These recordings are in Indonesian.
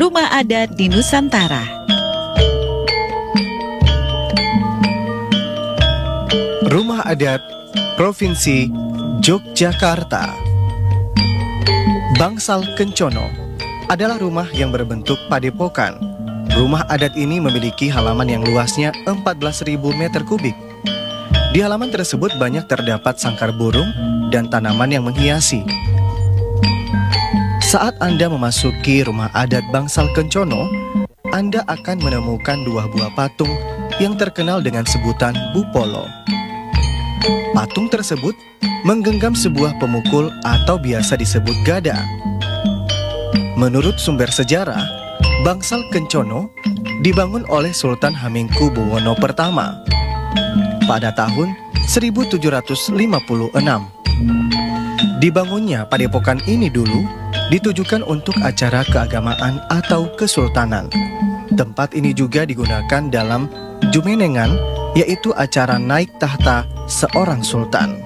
Rumah Adat di Nusantara. Rumah Adat Provinsi Yogyakarta. Bangsal Kencono adalah rumah yang berbentuk padepokan. Rumah adat ini memiliki halaman yang luasnya 14.000 meter kubik. Di halaman tersebut banyak terdapat sangkar burung dan tanaman yang menghiasi. Saat Anda memasuki rumah adat Bangsal Kencono, Anda akan menemukan 2 buah patung yang terkenal dengan sebutan Bupolo. Patung tersebut menggenggam sebuah pemukul atau biasa disebut gada. Menurut sumber sejarah, Bangsal Kencono dibangun oleh Sultan Hamengkubuwono pertama pada tahun 1756. Dibangunnya padepokan ini dulu ditujukan untuk acara keagamaan atau kesultanan. Tempat ini juga digunakan dalam jumenengan, yaitu acara naik tahta seorang sultan.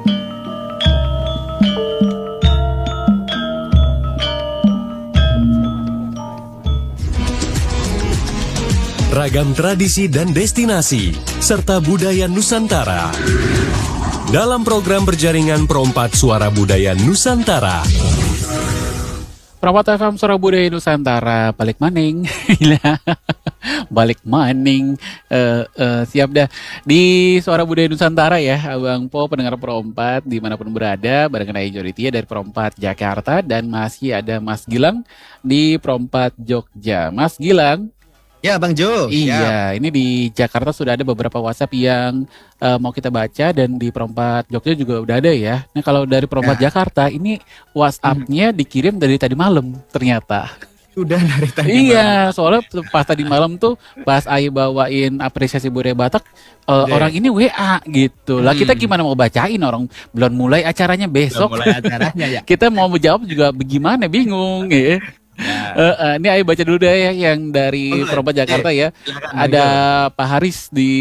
Ragam tradisi dan destinasi, serta budaya Nusantara. Dalam program berjaringan Perompat Suara Budaya Nusantara. Perompat FM Suara Budaya Nusantara, balik maning. Balik maning. Siap dah. Di Suara Budaya Nusantara ya, Abang Po, pendengar Perompat dimanapun berada, bareng Naya Joritia dari Perompat Jakarta, dan masih ada Mas Gilang di Perompat Jogja. Mas Gilang. Ya, Bang Jo. Iya, ini di Jakarta sudah ada beberapa WhatsApp yang mau kita baca, dan di Perompat Jogja juga udah ada ya. Nah, kalau dari Perompat Jakarta, ini WhatsApp-nya dikirim dari tadi malam ternyata. Sudah dari tadi Iya, soalnya pas tadi malam tuh, pas Ayu bawain apresiasi budaya Batak, orang ini WA gitu. Lah kita gimana mau bacain, orang belum mulai acaranya besok. Belum mulai acaranya ya. Kita mau menjawab juga bagaimana, bingung ya. Ini Ayo baca dulu deh ya, yang dari Perompat Jakarta ya. Ada Pak Haris di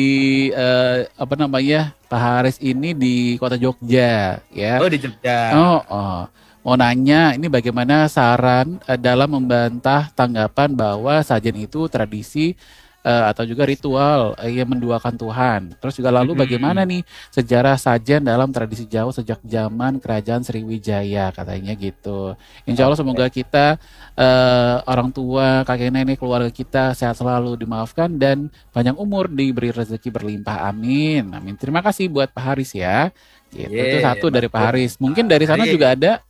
Pak Haris ini di kota Jogja ya. Oh, di Jogja. Mau nanya ini bagaimana saran dalam membantah tanggapan bahwa sajen itu tradisi atau juga ritual yang menduakan Tuhan. Terus juga lalu bagaimana nih sejarah sajen dalam tradisi Jawa sejak zaman Kerajaan Sriwijaya, katanya gitu. Insya Allah semoga kita orang tua, kakek nenek, keluarga kita sehat selalu, dimaafkan, dan panjang umur, diberi rezeki berlimpah. Amin. Amin. Terima kasih buat Pak Haris ya. Gitu. Itu satu dari Pak Haris. Mungkin dari sana juga ada.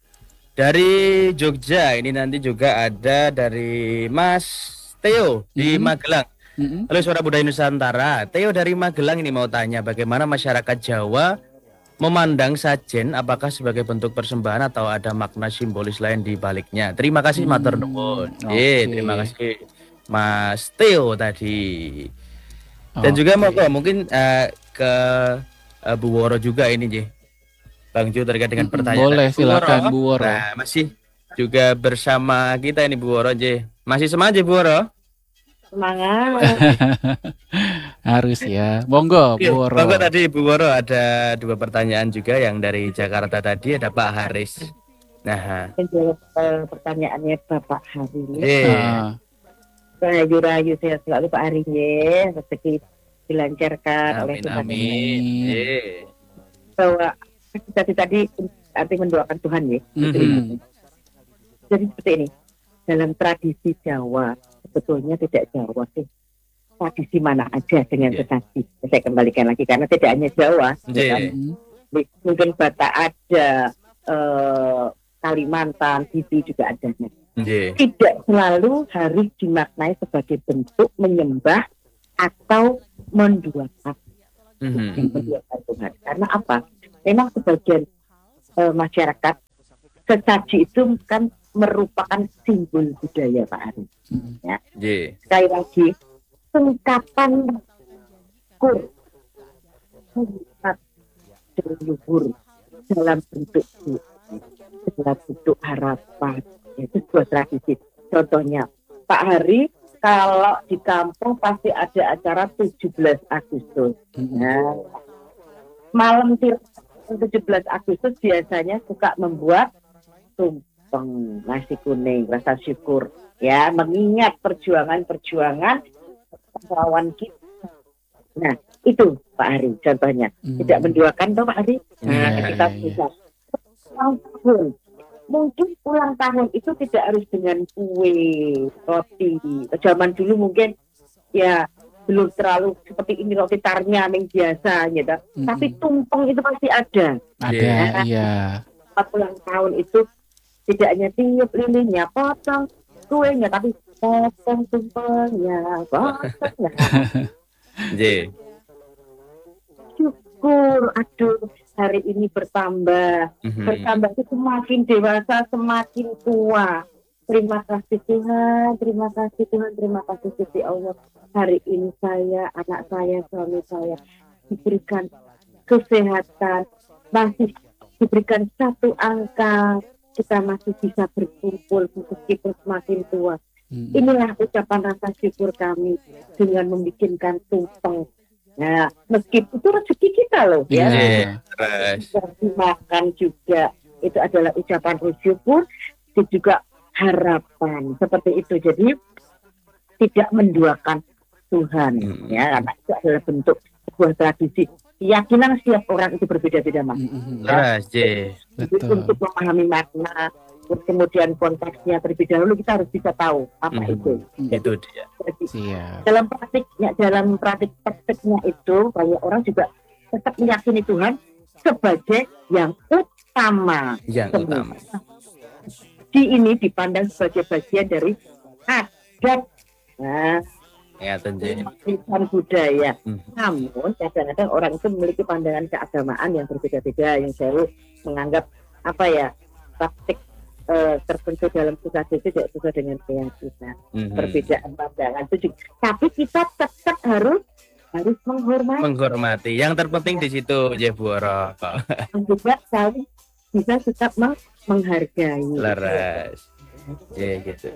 Dari Jogja ini nanti juga ada dari Mas Theo di Magelang. Halo Suara Budaya Nusantara. Theo dari Magelang ini mau tanya, bagaimana masyarakat Jawa memandang sajen, apakah sebagai bentuk persembahan atau ada makna simbolis lain di baliknya? Terima kasih matur nuwun. Terima kasih Mas Theo tadi. Dan juga mungkin ke Bu Woro juga ini, J. Bang Jo, terkait dengan pertanyaan. Boleh, silakan Bu Woro. Nah, masih juga bersama kita ini Bu Woro, J. Masih semangat, Bu Woro? Semangat. Harus ya. Monggo, Bu Woro. Monggo, tadi Bu Woro ada 2 pertanyaan juga, yang dari Jakarta tadi ada Pak Haris. Nah, menjawab pertanyaannya Bapak Haris. Rayu-rayu sehat selalu Pak Haris ya. Rezeki dilancarkan oleh Tuhan. Amin. Bahwa tadi arti mendoakan Tuhan ya. Jadi seperti ini. Dalam tradisi Jawa, sebetulnya tidak Jawa sih. Tradisi mana aja dengan sesaji. Saya kembalikan lagi karena tidak hanya Jawa. Mungkin Batak ada, Kalimantan, Sisi juga adanya. Tidak selalu harus dimaknai sebagai bentuk menyembah atau menduakan. Menduakan Tuhan. Karena apa? Memang sebagian masyarakat sesaji itu kan merupakan simbol budaya Pak Haris. Ya. Sekali lagi, singkatan kur leluhur dalam bentuk harapan, itu sebuah tradisi. Contohnya Pak Hari, kalau di kampung pasti ada acara 17 Agustus. Nah, malam 17 Agustus biasanya suka membuat potong nasi kuning, rasa syukur. Ya, mengingat perjuangan pahlawan kita. Nah, itu Pak Ari contohnya. Tidak menduakan toh Pak Ari. Nah, kita bisa ulang tahun. Mungkin ulang tahun itu tidak harus dengan kue, roti. Zaman dulu mungkin ya belum terlalu seperti ini roti tarnya yang biasa gitu. Tapi tumpeng itu pasti ada. Ada, iya. Ulang tahun itu tidak hanya tiup lilinnya, potong kuenya, tapi potong tumpengnya, potongnya. Syukur, aduh hari ini bertambah itu semakin dewasa, semakin tua. Terima kasih Tuhan, terima kasih Gusti Allah. Hari ini saya, anak saya, suami saya diberikan kesehatan, masih diberikan satu angka, kita masih bisa berkumpul meskipun semakin tua. Inilah ucapan rasa syukur kami dengan membikinkan tumpeng. Nah, meskipun itu rezeki kita loh, ya. Dimakan juga, itu adalah ucapan syukur, itu juga harapan seperti itu. Jadi tidak menduakan Tuhan, ya, karena itu adalah bentuk sebuah tradisi. Keyakinan setiap orang itu berbeda-beda, Mas. Jadi untuk memahami makna, kemudian konteksnya terlebih dahulu kita harus bisa tahu apa itu. Itu dia. Dalam praktiknya itu banyak orang juga tetap meyakini Tuhan sebagai yang utama. Di ini dipandang sebagai bagian dari adat. Nah, budaya. Namun kadang-kadang orang itu memiliki pandangan keagamaan yang berbeda-beda, yang selalu menganggap praktik tertentu dalam sukacita tidak sesuai dengan keyakinan. Perbedaan pandangan itu juga. Tapi kita tetap harus menghormati. Yang terpenting di situ, Jeboro. Juga saling bisa tetap menghargai. Laras. Ya gitu.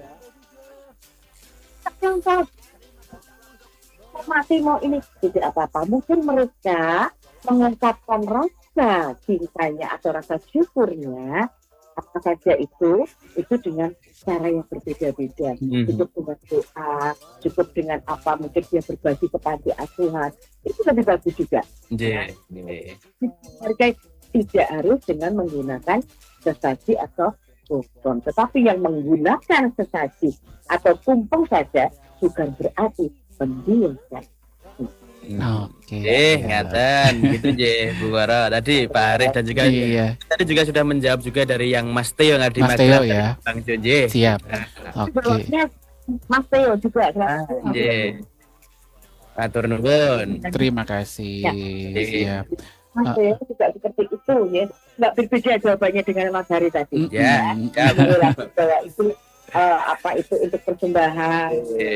Yang masih mau ini tidak apa-apa. Mungkin mereka mengungkapkan rasa cintanya atau rasa syukurnya apa saja itu dengan cara yang berbeda-beda. Cukup dengan doa, cukup dengan apa, mungkin dia berbagi ke panti asuhan, itu lebih bagus juga. Mereka tidak harus dengan menggunakan sesaji atau tumpeng, tetapi yang menggunakan sesaji atau tumpeng saja bukan berarti menduakan. Ngaten gitu Bu Wara. Tadi Pak Arif dan juga tadi juga sudah menjawab juga dari yang Mas Teo ngadi Magelang ya. Bang Jonje. Siap. Mas Teo juga. Atur nuwun. Terima kasih. Siap. Mas Teo juga seperti itu ya. Enggak berbeda jawabannya dengan Mas Hari tadi. Ya. Itu itu untuk persembahan.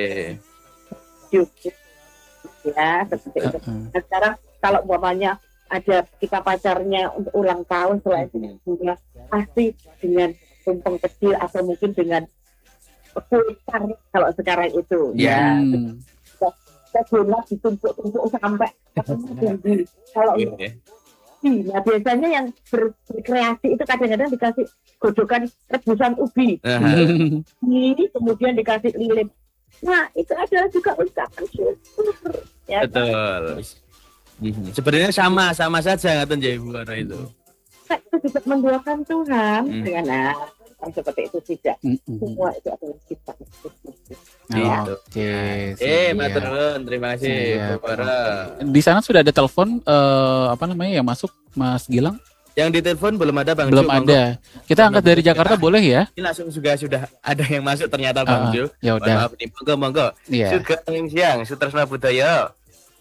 Ya, seperti itu. Nah, sekarang kalau umpamanya ada kita pacarnya untuk ulang tahun selain bunga, pasti dengan tumpeng kecil atau mungkin dengan pulsar kalau sekarang itu. Saya ditumpuk-tumpuk sampai tinggi. Kalau nah biasanya yang berkreasi itu kadang-kadang dikasih godokan rebusan ubi. Ini kemudian dikasih lilin. Nah, itu adalah juga ucapan syukur. Ya, betul. Sebenarnya sama saja ngaten ya Ibu Wara itu. Kita juga mendoakan Tuhan dengan seperti itu tidak. Semua itu adalah kita. Matur nuwun, terima kasih Bu Wara. Di sana sudah ada telepon yang masuk Mas Gilang? Yang ditelepon belum ada Bang Belum ada. Kita angkat dari Jakarta boleh ya? Ini langsung juga sudah ada yang masuk ternyata Bang Jo. Ya udah. Monggo. Sugeng siang, Sutresna Budaya.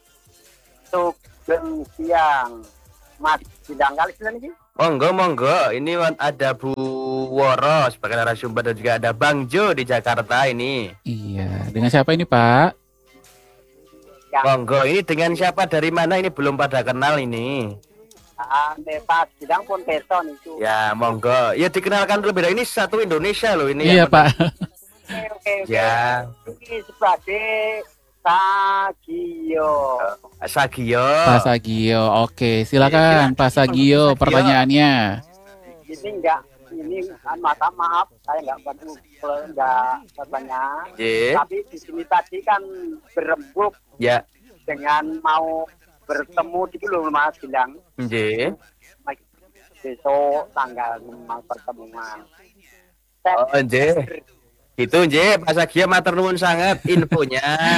Sugeng siang. Mas Sidangkal sila niki? Monggo. Ini ada Bu Woro sebagai narasumber dan juga ada Bang Jo di Jakarta ini. Iya. Dengan siapa ini, Pak? Monggo. Ini dengan siapa dari mana ini belum pada kenal ini. Pak Sidang pun Peton itu. Ya, monggo. Ya dikenalkan terlebih dahulu, ini satu Indonesia loh ini. Iya, Pak. Oke. Ya. Ini sebagai Sagio. Pak Sagio. Oke, silakan Pak Sagio pertanyaannya. Ini enggak ini maaf saya nggak bantu nggak banyak. Tapi di sini tadi kan berembuk dengan mau bertemu di loh Mas bilang. Besok tanggal 6 pertemuan. Itu Pak Sagio matur nuwun sangat infonya.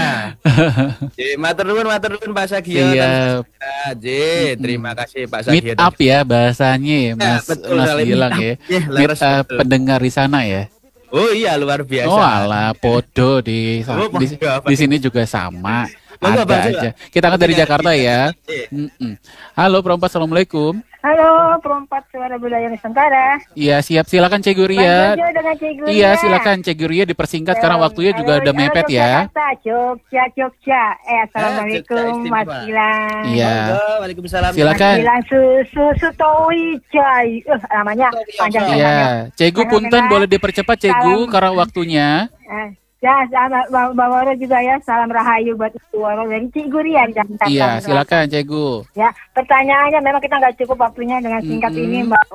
Matur nuwun Pak Sagio. Iya. Terima kasih Pak Sagio. Meet up ya bahasanya Mas bilang ya. Meet up pendengar di sana ya. Oh iya luar biasa. Oh alah podo di sini juga sama. Ada aja. Kita kan dari Jakarta ya. Halo Perompak, assalamualaikum. Halo, Perompak Suara Budaya Nusantara. Iya, siap. Silakan Cik Guria. Iya, silakan Cik Guria dipersingkat karena waktunya juga udah mepet ya. Jogja. Assalamualaikum Mas Gilang. Iya. Waalaikumsalam. Silakan. Mas Gilang Susu Towijay. Namanya panjang. Iya. Cegu punten boleh dipercepat Cegu karena waktunya. Ya, Mbak Waro juga ya, salam rahayu buat Ibu Waro dari Cik Guria. Iya, silakan Cegu. Ya, pertanyaannya memang kita nggak cukup waktunya dengan singkat ini Mbak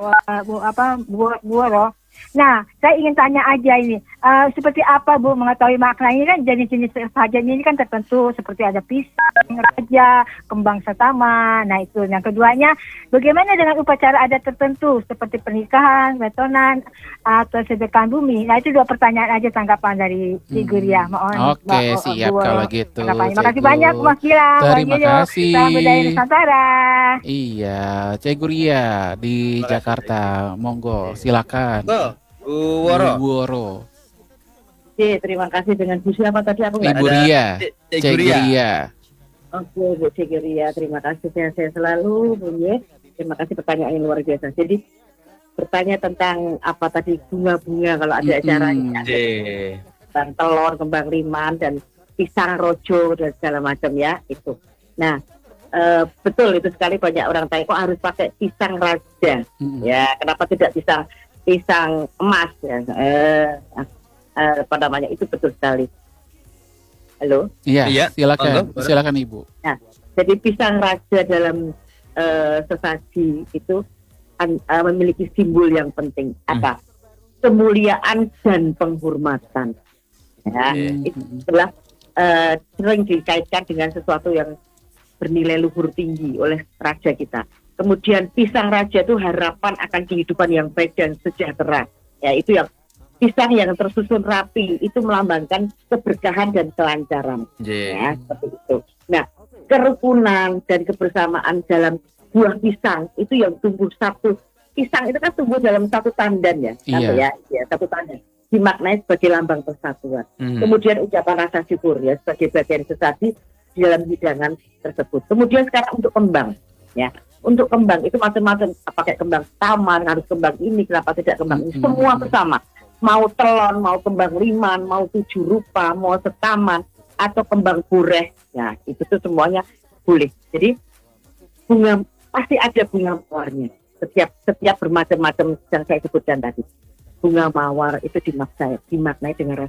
Bu Waro. Nah, saya ingin tanya aja ini, seperti apa Bu mengetahui makna ini kan jenis-jenis sajian ini kan tertentu seperti ada pisang, raja, kembang setama. Nah itu. Yang keduanya, bagaimana dengan upacara adat tertentu seperti pernikahan, betonan, atau sedekah bumi? Nah itu 2 pertanyaan aja tanggapan dari Cik Guria. Mohon. Oke, siap kalau gitu. Terima kasih banyak Mas Gilang. Terima kasih. Salam budaya Nusantara. Iya, Cik Guria di Jakarta. Monggo, silakan. Bu Woro. Terima kasih dengan Bu siapa tadi aku nggak Ibu Ria. Cik Guria. Oke, Bu Cik Guria, terima kasih saya selalu Bu Ye. Terima kasih pertanyaan yang luar biasa. Jadi bertanya tentang apa tadi bunga-bunga kalau ada acaranya. Kembang telur, kembang liman dan pisang rojo dan segala macam ya itu. Nah, betul itu sekali banyak orang tanya kok harus pakai pisang raja. Ya, kenapa tidak pisang emas ya, apa namanya itu betul sekali. Halo. Iya. Silakan Ibu. Nah, jadi pisang raja dalam sesaji itu memiliki simbol yang penting apa? Kemuliaan dan penghormatan. Ya, itu adalah sering dikaitkan dengan sesuatu yang bernilai luhur tinggi oleh raja kita. Kemudian pisang raja itu harapan akan kehidupan yang baik dan sejahtera. Ya, itu yang pisang yang tersusun rapi itu melambangkan keberkahan dan kelancaran. Ya, seperti itu. Nah, kerukunan dan kebersamaan dalam buah pisang itu yang tumbuh satu. Pisang itu kan tumbuh dalam satu tandan ya. Iya. Ya, satu tandan. Dimaknai sebagai lambang persatuan. Kemudian ucapan rasa syukur ya sebagai bagian sesaji di dalam hidangan tersebut. Kemudian sekarang untuk kembang ya. Untuk kembang itu macam-macam, pakai kembang taman, harus kembang ini, kenapa tidak kembang ini, semua bersama. Mau telon, mau kembang liman, mau 7 rupa, mau setaman, atau kembang bureh, ya itu tuh semuanya boleh. Jadi bunga pasti ada bunga mawarnya. Setiap bermacam-macam yang saya sebutkan tadi. Bunga mawar itu dimaknai dengan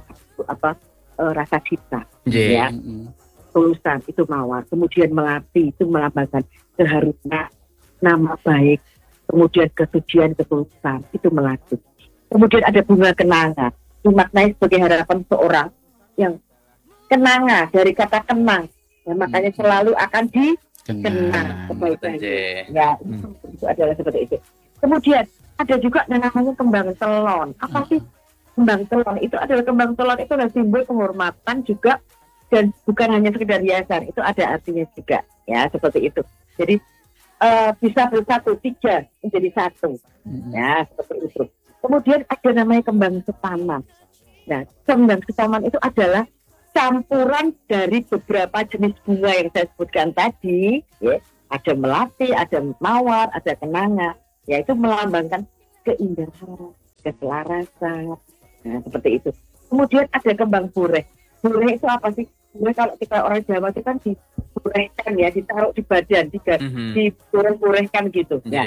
rasa cinta, ya. Tulusan itu mawar, kemudian melati itu melambangkan keharusan, nama baik, kemudian kesucian, ketulusan itu melati. Kemudian ada bunga kenanga, dimaknai sebagai harapan seorang yang kenanga dari kata kenang, ya, makanya selalu akan dikenang kebaikannya. Ya, itu adalah seperti itu. Kemudian ada juga yang namanya kembang telon. Apa sih kembang telon? Itu adalah kembang telon itu adalah simbol penghormatan juga dan bukan hanya sekedar hiasan, itu ada artinya juga, ya seperti itu. Jadi bisa bersatu 3 menjadi 1, ya seperti itu. Kemudian ada namanya kembang setaman. Nah, kembang setaman itu adalah campuran dari beberapa jenis bunga yang saya sebutkan tadi, ya. Ada melati, ada mawar, ada kenanga, ya itu melambangkan keindahan, keselarasan, nah seperti itu. Kemudian ada kembang bureh. Bureh itu apa sih? Bureh kalau kita orang Jawa itu kan diburehkan ya, ditaruh di badan, dibureh-burehkan gitu. Ya,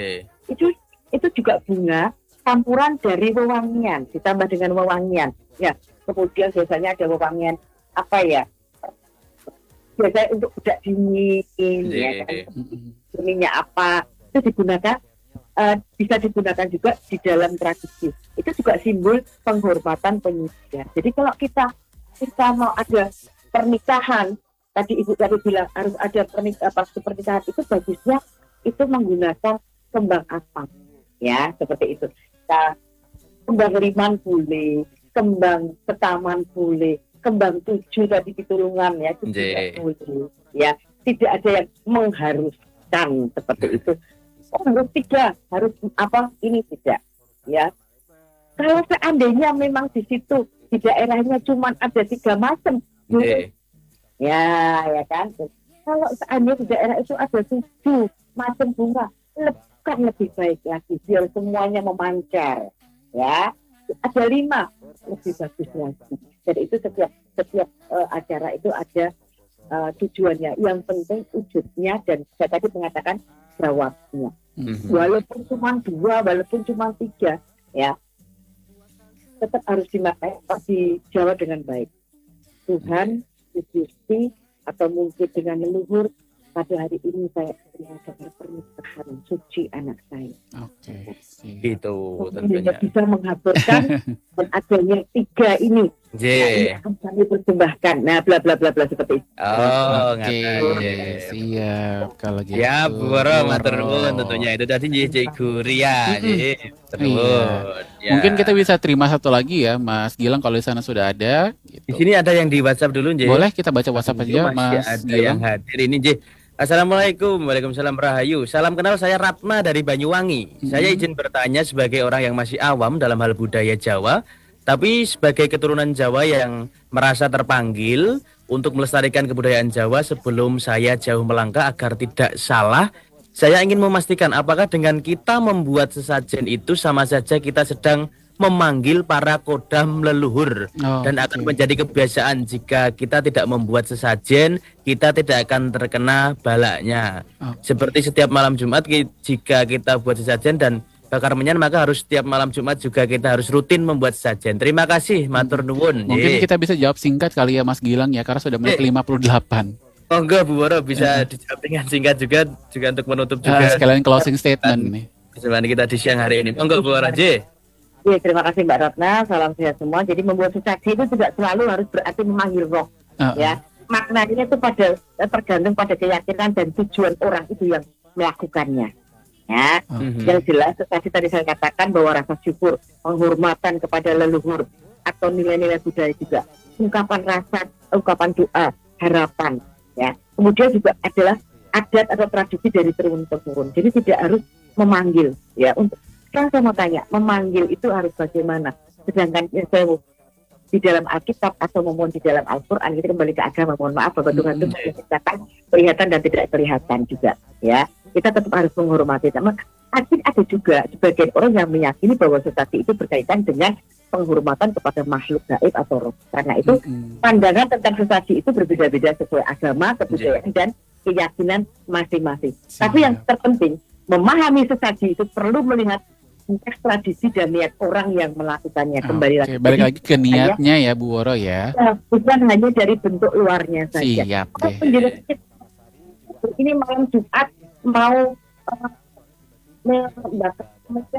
itu juga bunga campuran dari wewangian, ditambah dengan wewangian. Ya, kemudian biasanya ada wewangian apa ya? Biasanya untuk budak dingin, ya kan? Dinginnya apa? Itu digunakan bisa digunakan juga di dalam tradisi. Itu juga simbol penghormatan penyucian. Jadi kalau kita mau ada pernikahan, tadi Ibu tadi bilang harus ada pernikahan itu bagusnya itu menggunakan kembang apang, ya seperti itu. Nah, kembang riman boleh, kembang setaman boleh, kembang 7 tadi pitulungan ya, itu boleh. Ya, tidak ada yang mengharuskan seperti itu. Harus 3, harus apa ini tidak, ya. Kalau seandainya memang di situ di daerahnya cuma ada 3 macam, ya kan. Kalau seandainya di daerah itu ada 7 macam bunga, kan lebih baik lagi biar semuanya memancar, ya. Ada 5 lebih bagus lagi. Jadi itu setiap acara itu ada tujuannya. Yang penting wujudnya dan saya tadi mengatakan jawabnya. Walaupun cuma 2, walaupun cuma 3, ya tetap harus dijawab dengan baik. Tuhan, Gusti, atau mungkin dengan leluhur, pada hari ini saya mengadakan pernikahan suci anak saya. Oke. Gitu tentunya. Bisa menghaburkan dan adanya 3 ini. Yang akan kami persembahkan. Nah, bla bla bla bla seperti itu. Oke. Siap kalau gitu. Ya, Bu Woro matur nuwun tentunya itu tadi Cikgu Ria. Mungkin kita bisa terima satu lagi ya, Mas Gilang kalau di sana sudah ada. Gitu. Di sini ada yang di WhatsApp dulu, J. Boleh kita baca WhatsApp aja, Mas ada Gilang. yang hadir ini, J. Assalamualaikum, waalaikumsalam rahayu. Salam kenal, saya Ratna dari Banyuwangi. Saya izin bertanya sebagai orang yang masih awam dalam hal budaya Jawa, tapi sebagai keturunan Jawa yang merasa terpanggil untuk melestarikan kebudayaan Jawa sebelum saya jauh melangkah agar tidak salah, saya ingin memastikan apakah dengan kita membuat sesajen itu sama saja kita sedang memanggil para kodam leluhur dan akan menjadi kebiasaan jika kita tidak membuat sesajen, kita tidak akan terkena balaknya. Seperti setiap malam Jumat jika kita buat sesajen dan bakar menyan, maka harus setiap malam Jumat juga kita harus rutin membuat sesajen. Terima kasih, matur nuwun. Mungkin kita bisa jawab singkat kali ya Mas Gilang ya, karena sudah menit 58. Oh enggak Bu Woro, bisa dijawab dengan singkat juga untuk menutup juga. Sekalian closing statement nih. Kesempatan kita di siang hari ini. Enggak Bu Woro, Ya, terima kasih Mbak Ratna, salam sehat semua. Jadi membuat sesaji itu tidak selalu harus berarti memanggil roh, ya. Maknanya itu tergantung pada keyakinan dan tujuan orang itu yang melakukannya. Ya, yang jelas seperti tadi saya katakan bahwa rasa syukur, penghormatan kepada leluhur atau nilai-nilai budaya juga, ungkapan rasa, ungkapan doa, harapan, ya. Kemudian juga adalah adat atau tradisi dari turun temurun. Jadi tidak harus memanggil, ya. Untuk sekarang saya mau tanya, memanggil itu harus bagaimana? Sedangkan di dalam Alkitab atau mohon di dalam Al-Quran, kita kembali ke agama, mohon maaf bahwa Tuhan itu menciptakan kelihatan dan tidak kelihatan juga, ya. Kita tetap harus menghormati. Tapi ada juga sebagian orang yang meyakini bahwa sesaji itu berkaitan dengan penghormatan kepada makhluk gaib atau roh. Karena itu pandangan tentang sesaji itu berbeda-beda sesuai agama, kebudayaan dan keyakinan masing-masing. Tapi yang terpenting, memahami sesaji itu perlu melihat konteks tradisi dan niat orang yang melakukannya. Kembali lagi. Balik lagi ke niatnya ya Bu Woro ya. Bukan hanya dari bentuk luarnya saja. Siap deh. Ini malam Jumat mau membakar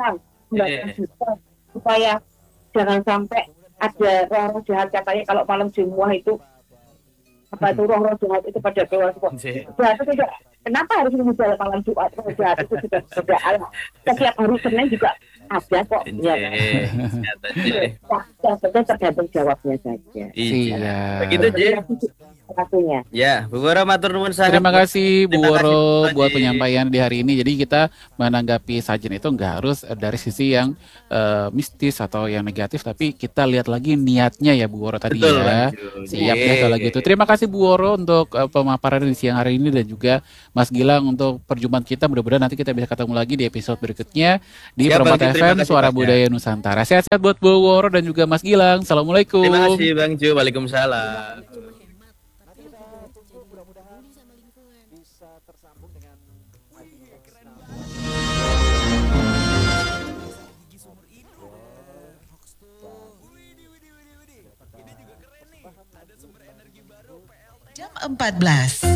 supaya jangan sampai ada roh-roh jahat. Katanya kalau malam Jumat itu apa itu roh-roh jahat itu pada keluar semua. Jahat itu tidak. Kenapa harus menjual malam Jumat? Roh jahat itu sudah Allah. Setiap hari Senin juga ada kok. Tergantung jawabnya saja. Iya. Begitu Satunya. Ya, Bu Woro matur nuwun sangat. Terima kasih Bu Woro buat penyampaian di hari ini. Jadi kita menanggapi sajen itu nggak harus dari sisi yang mistis atau yang negatif, tapi kita lihat lagi niatnya ya Bu Woro tadi. Betul, ya. Siap ya kalau gitu. Terima kasih Bu Woro untuk pemaparan di siang hari ini dan juga Mas Gilang untuk perjumpaan kita. Mudah-mudahan nanti kita bisa ketemu lagi di episode berikutnya di Perempat FM Suara Budaya Nusantara. Sehat-sehat buat Bu Woro dan juga Mas Gilang. Assalamualaikum. Terima kasih Bang Jo. Waalaikumsalam. Jam 14.